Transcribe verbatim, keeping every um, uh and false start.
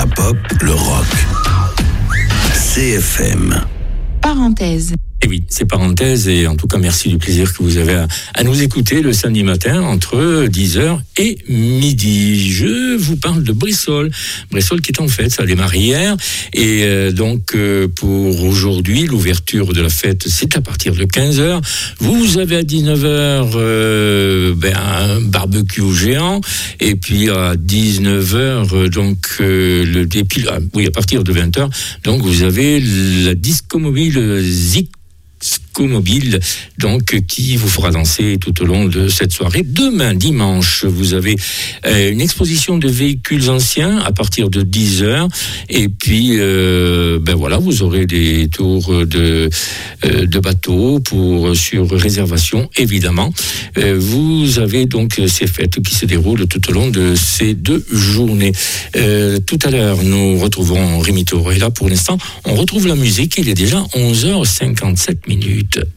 La pop, le rock. C F M. Parenthèse. Et oui, c'est parenthèse, et en tout cas merci du plaisir que vous avez à, à nous écouter le samedi matin entre dix heures et midi. Je vous parle de Brissol. Brissol qui est en fête, ça a démarré hier, et euh, donc euh, pour aujourd'hui, l'ouverture de la fête, c'est à partir de quinze heures. Vous avez à dix-neuf heures euh, ben, un barbecue géant, et puis à dix-neuf heures, euh, donc, euh, le, et puis, ah, oui, à partir de vingt heures, donc vous avez la disco mobile Zik Mobile, donc qui vous fera danser tout au long de cette soirée. Demain, dimanche, vous avez euh, une exposition de véhicules anciens à partir de dix heures, et puis euh, ben voilà, vous aurez des tours de euh, de bateaux pour sur réservation évidemment. Euh, vous avez donc ces fêtes qui se déroulent tout au long de ces deux journées. Euh, tout à l'heure, nous retrouvons Rémi Taureau, et là pour l'instant, on retrouve la musique. Il est déjà onze heures cinquante-sept minutes.